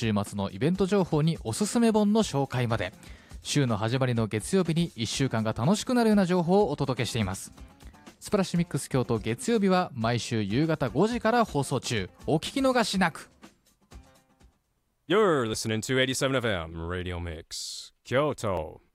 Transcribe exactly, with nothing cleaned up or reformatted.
週末のイベント情報におすすめ本の紹介まで、週の始まりの月曜日にいっしゅうかんが楽しくなるような情報をお届けしています。スプラッシュミックス京都、月曜日は毎週夕方ごじから放送中。お聞き逃しなく。 You're listening to eighty-seven F M Radio Mix Kyoto.